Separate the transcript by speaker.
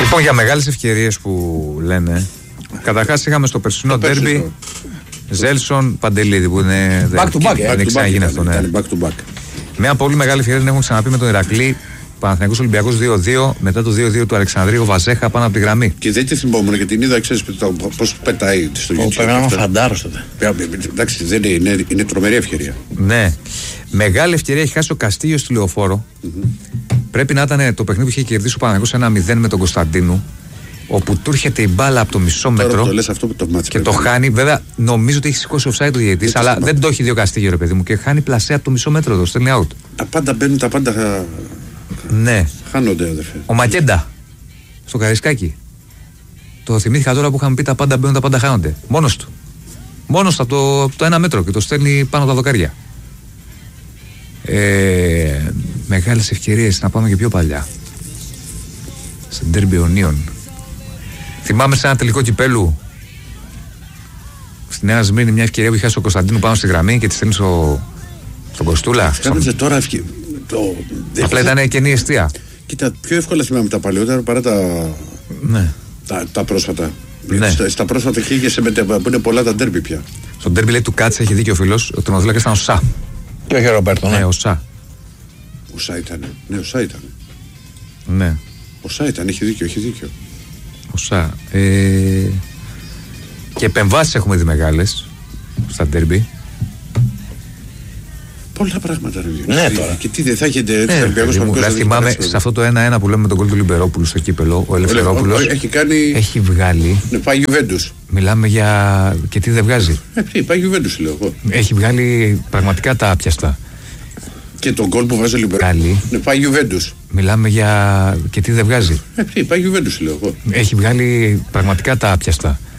Speaker 1: Λοιπόν, για μεγάλες ευκαιρίες που λένε, καταρχάς είχαμε στο περσινό ντέρμπι Ζέλσον Παντελίδη που είναι.
Speaker 2: Back to back,
Speaker 1: δεν ξαναγίνει αυτό.
Speaker 2: Back to back.
Speaker 1: Μια πολύ μεγάλη ευκαιρία την έχουμε ξαναπεί με τον Ηρακλή. Παναθηναϊκός Ολυμπιακός 2-2, μετά το 2-2 του Αλεξανδρίου Βαζέχα πάνω από τη γραμμή.
Speaker 2: Και δεν τη θυμόμουν και την είδα, ξέρεις πώς πετάει στο YouTube.
Speaker 3: Πρέπει να είμαι φαντάρος τότε.
Speaker 2: Εντάξει, δεν είναι τρομερή ευκαιρία.
Speaker 1: Ναι. Μεγάλη ευκαιρία έχει χάσει ο Καστίγιος στη Λεωφόρο. Πρέπει να ήταν το παιχνίδι που είχε κερδίσει ο Παναθηναϊκός 1-0 με τον Κωνσταντίνου. Όπου του έρχεται η μπάλα από το μισό μέτρο
Speaker 2: το λες αυτό που το μάτσι,
Speaker 1: και το χάνει. Βέβαια, νομίζω ότι έχει σηκώσει offside ο διαιτητής, αλλά δεν το έχει δει ο Καστίγιο, ρε παιδί μου, και χάνει πλασέ από το μισό μέτρο, το στέλνει out.
Speaker 2: Τα πάντα μπαίνουν, τα πάντα.
Speaker 1: Ναι.
Speaker 2: Χάνονται, αδερφέ.
Speaker 1: Ο Μακέντα στο Καρισκάκι. Το θυμήθηκα τώρα που είχαμε πει τα πάντα μπαίνουν, τα πάντα χάνονται. Μόνος του. Μόνος από το ένα μέτρο και το στέλνει πάνω από τα δοκάρια. Μεγάλες ευκαιρίες, να πάμε και πιο παλιά. Στην ντέρμπι Ιωνίων. Θυμάμαι σε ένα τελικό κυπέλου στη Νέα Σμύρνη μια ευκαιρία που είχε ο Κωνσταντίνου πάνω στη γραμμή και τη στέλνει στον Κοστούλα.
Speaker 2: Κάνετε τώρα
Speaker 1: απλά ήταν κενή αιστεία.
Speaker 2: Κοίτα, πιο εύκολα θυμάμαι τα παλαιότερα παρά τα πρόσφατα. Ναι. Στα πρόσφατα χίγεσαι που είναι πολλά τα ντέρμπι πια.
Speaker 1: Στο ντέρμπι λέει του Κάτσε, έχει δίκιο ο φίλος, ο τερματοφύλακας ήταν ο Σα.
Speaker 3: Και όχι ο Ρομπέρτο.
Speaker 1: Ναι, ο Σα.
Speaker 2: Ο Σα ήταν. Ναι, ο Σα ήταν.
Speaker 1: Ναι.
Speaker 2: Ο Σα ήταν, έχει δίκιο.
Speaker 1: Ο Σα. Και επεμβάσεις έχουμε δει μεγάλες στα ντέρμπι.
Speaker 2: Πολλά πράγματα.
Speaker 3: Ναι, τώρα.
Speaker 2: Και τι δεν θα έχετε.
Speaker 1: Δηλαδή θυμάμαι σε αυτό το 1-1 που λέμε με τον γκολ του Λιμπερόπουλου στο κύπελο, ο Ελευθερόπουλος έχει βγάλει.
Speaker 2: Ναι, πάει Γιουβέντους.
Speaker 1: Μιλάμε για. Και τι δεν βγάζει.
Speaker 2: Πάει Γιουβέντους, λέω εγώ.
Speaker 1: Έχει βγάλει πραγματικά τα άπιαστα.
Speaker 2: Και τον γκολ που βάζει ο Λιμπερόπουλος. Ναι, πάει Γιουβέντους.
Speaker 1: Μιλάμε για. Και τι δεν βγάζει.
Speaker 2: Πάει Γιουβέντους, λέω εγώ.
Speaker 1: Έχει βγάλει πραγματικά τα άπιαστα.